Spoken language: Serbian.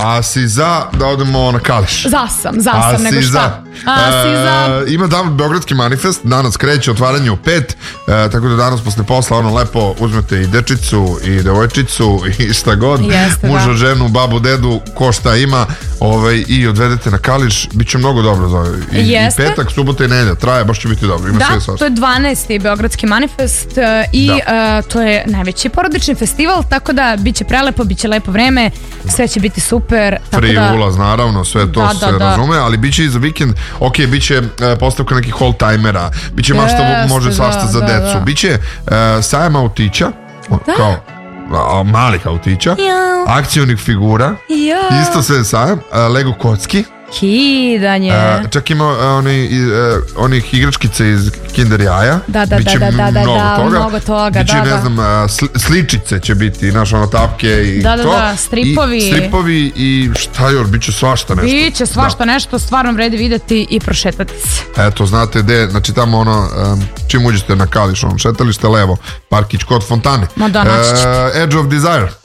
A si za da odemo na Kališ? Za sam, nego šta. Ima dan Beogradski manifest, danas kreće otvaranje u 5, tako da danas posle posla ono lepo uzmete i dečicu i devojčicu i šta god, muža, ženu, babu, dedu, ko šta ima, i odvedete na Kališ, bit će mnogo dobro za i petak, subota i nedelja, traje, baš će biti dobro. Ima da, to je 12. Beogradski manifest i to je najveći porodični festival, tako da bit će prelepo, bit će lepo vreme, sve će biti super. Free ulaz, naravno, sve to se razume, ali bit će i za vikend, ok, bit će postavka nekih old-timera, bit će mašta može svašta za decu, bit će sajam autića, kao malih autića, akcionih figura, isto sve sajam, Lego kocki, kidanje. Čak ima onih igračkica iz Kinder jaja. Biće mnogo toga. Biće, ne znam, sličice će biti, naš tapke i to. Stripovi i šta još, biće svašta nešto. Biće svašta nešto, stvarno vredi videti i prošetati se. Eto, znate gde, znači tamo čim uđete na Kališ, šetalište levo, parkić kod fontane. Edge of Desire.